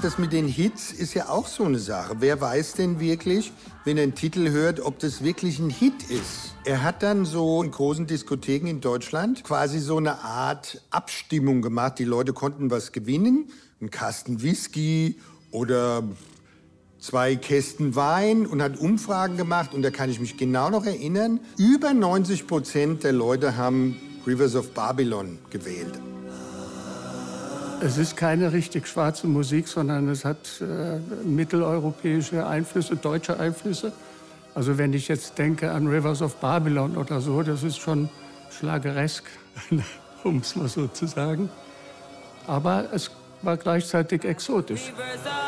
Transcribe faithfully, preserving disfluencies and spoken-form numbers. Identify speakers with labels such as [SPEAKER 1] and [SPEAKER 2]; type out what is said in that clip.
[SPEAKER 1] das mit den Hits ist ja auch so eine Sache. Wer weiß denn wirklich, wenn er einen Titel hört, ob das wirklich ein Hit ist? Er hat dann so in großen Diskotheken in Deutschland quasi so eine Art Abstimmung gemacht. Die Leute konnten was gewinnen, einen Kasten Whisky oder zwei Kästen Wein, und hat Umfragen gemacht. Und da kann ich mich genau noch erinnern, über neunzig Prozent der Leute haben Rivers of Babylon gewählt.
[SPEAKER 2] Es ist keine richtig schwarze Musik, sondern es hat äh, mitteleuropäische Einflüsse, deutsche Einflüsse. Also wenn ich jetzt denke an Rivers of Babylon oder so, das ist schon schlageresk, um es mal so zu sagen. Aber es war gleichzeitig exotisch.